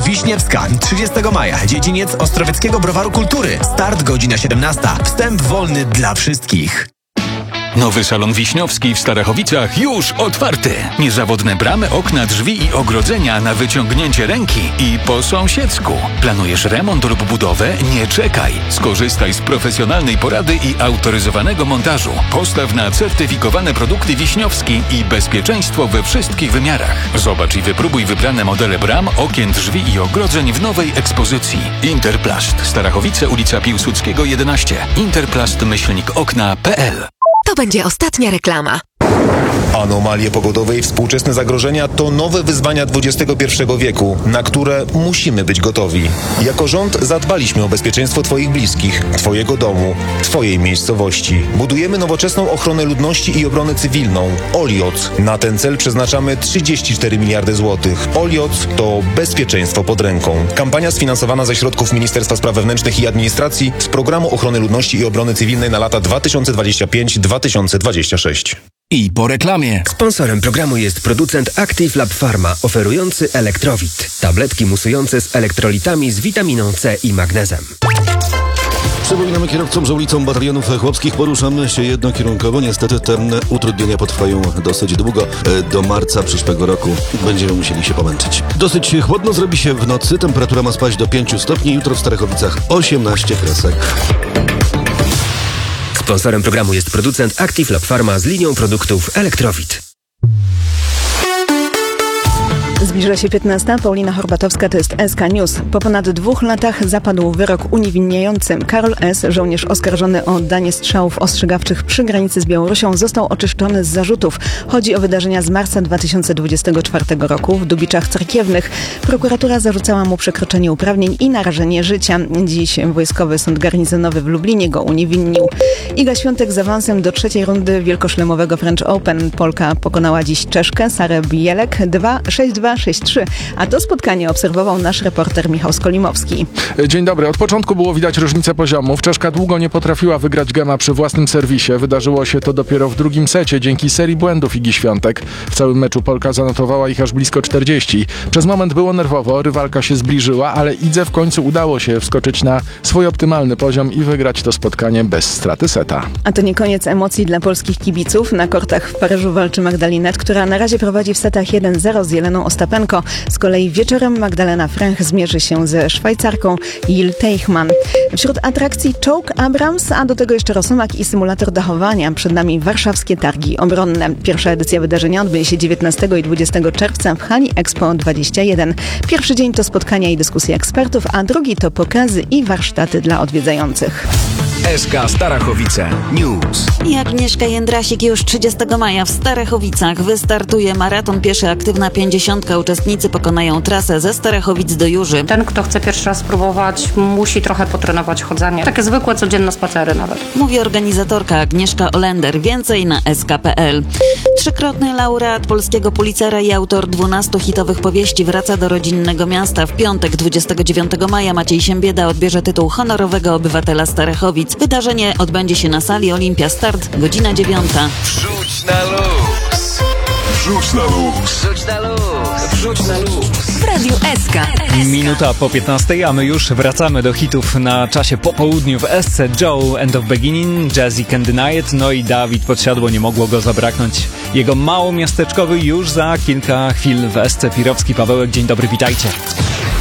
Wiśniewska, 30 maja. Dziedziniec Ostrowieckiego Browaru Kultury. Start godzina 17. Wstęp wolny dla wszystkich. Nowy salon Wiśniowski w Starachowicach już otwarty. Niezawodne bramy, okna, drzwi i ogrodzenia na wyciągnięcie ręki i po sąsiedzku. Planujesz remont lub budowę? Nie czekaj. Skorzystaj z profesjonalnej porady i autoryzowanego montażu. Postaw na certyfikowane produkty Wiśniowski i bezpieczeństwo we wszystkich wymiarach. Zobacz i wypróbuj wybrane modele bram, okien, drzwi i ogrodzeń w nowej ekspozycji. Interplast. Starachowice, ulica Piłsudskiego 11. Interplast-okna.pl. To będzie ostatnia reklama. Anomalie pogodowe i współczesne zagrożenia to nowe wyzwania XXI wieku, na które musimy być gotowi. Jako rząd zadbaliśmy o bezpieczeństwo Twoich bliskich, Twojego domu, Twojej miejscowości. Budujemy nowoczesną ochronę ludności i obronę cywilną. OLIOC. Na ten cel przeznaczamy 34 miliardy złotych. OLIOC to bezpieczeństwo pod ręką. Kampania sfinansowana ze środków Ministerstwa Spraw Wewnętrznych i Administracji z Programu Ochrony Ludności i Obrony Cywilnej na lata 2025-2026. I po reklamie. Sponsorem programu jest producent Active Lab Pharma, oferujący Elektrowit. Tabletki musujące z elektrolitami z witaminą C i magnezem. Przypominamy kierowcom, że ulicą Batalionów Chłopskich poruszamy się jednokierunkowo. Niestety te utrudnienia potrwają dosyć długo. Do marca przyszłego roku będziemy musieli się pomęczyć. Dosyć chłodno zrobi się w nocy. Temperatura ma spaść do 5 stopni. Jutro w Starachowicach 18 kresek. Sponsorem programu jest producent Active Lab Pharma z linią produktów Elektrowit. Zbliża się 15. Paulina Horbatowska, to jest SK News. Po ponad 2 latach zapadł wyrok uniewinniający. Karol S., żołnierz oskarżony o oddanie strzałów ostrzegawczych przy granicy z Białorusią, został oczyszczony z zarzutów. Chodzi o wydarzenia z marca 2024 roku w Dubiczach Cerkiewnych. Prokuratura zarzucała mu przekroczenie uprawnień i narażenie życia. Dziś Wojskowy Sąd Garnizonowy w Lublinie go uniewinnił. Iga Świątek z awansem do 3. rundy wielkoszlemowego French Open. Polka pokonała dziś Czeszkę Sarę Bielek 2-6-2. 6-3, a to spotkanie obserwował nasz reporter Michał Skolimowski. Dzień dobry. Od początku było widać różnicę poziomów. Czeszka długo nie potrafiła wygrać gema przy własnym serwisie. Wydarzyło się to dopiero w drugim secie dzięki serii błędów Igi Świątek. W całym meczu Polka zanotowała ich aż blisko 40. Przez moment było nerwowo, rywalka się zbliżyła, ale Idze w końcu udało się wskoczyć na swój optymalny poziom i wygrać to spotkanie bez straty seta. A to nie koniec emocji dla polskich kibiców. Na kortach w Paryżu walczy Magdalinet, która na razie prowadzi w setach 1-0 z Jeleną Ostapenko. Z kolei wieczorem Magdalena Fręch zmierzy się ze Szwajcarką Jill Teichmann. Wśród atrakcji czołg Abrams, a do tego jeszcze rosomak i symulator dachowania. Przed nami warszawskie targi obronne. Pierwsza edycja wydarzenia odbędzie się 19 i 20 czerwca w hali Expo 21. Pierwszy dzień to spotkania i dyskusje ekspertów, a drugi to pokazy i warsztaty dla odwiedzających. SK Starachowice News. I Agnieszka Jędrasik już 30 maja w Starachowicach wystartuje maraton pieszy Aktywna 50. Uczestnicy pokonają trasę ze Starachowic do Jurzy. Ten, kto chce pierwszy raz spróbować, musi trochę potrenować chodzenie. Takie zwykłe, codzienne spacery nawet. Mówi organizatorka Agnieszka Olender. Więcej na sk.pl. 3-krotny laureat polskiego Pulitzera i autor 12 hitowych powieści wraca do rodzinnego miasta. W piątek 29 maja Maciej Siembieda odbierze tytuł honorowego obywatela Starachowic. Wydarzenie odbędzie się na sali Olimpia. Start godzina 9. Wrzuć na luz. Wrzuć na luz. Wrzuć na luz. Wrzuć na luz. W Radiu SK. Minuta po 15, a my już wracamy do hitów na czasie popołudniu w SC. Joe, End of Beginning, Jazzy Can't Deny It, no i Dawid Podsiadło, nie mogło go zabraknąć. Jego małomiasteczkowy już za kilka chwil w SC. Pirowski, Pawełek, dzień dobry, witajcie.